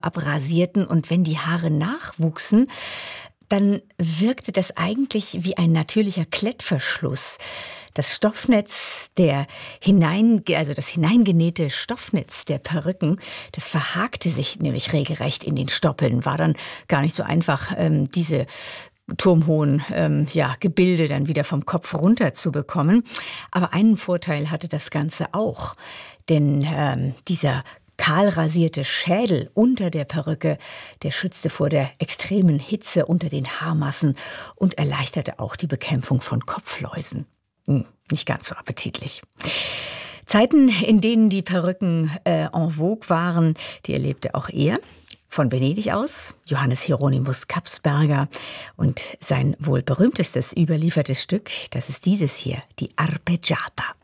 abrasierten und wenn die Haare nachwuchsen, dann wirkte das eigentlich wie ein natürlicher Klettverschluss. Das Stoffnetz das hineingenähte Stoffnetz der Perücken, das verhakte sich nämlich regelrecht in den Stoppeln. War dann gar nicht so einfach, diese turmhohen Gebilde dann wieder vom Kopf runter zu bekommen. Aber einen Vorteil hatte das Ganze auch. Denn dieser kahl rasierte Schädel unter der Perücke, der schützte vor der extremen Hitze unter den Haarmassen und erleichterte auch die Bekämpfung von Kopfläusen. Nicht ganz so appetitlich. Zeiten, in denen die Perücken en vogue waren, die erlebte auch er. Von Venedig aus, Johannes Hieronymus Kapsberger. Und sein wohl berühmtestes überliefertes Stück, das ist dieses hier, die Arpeggiata.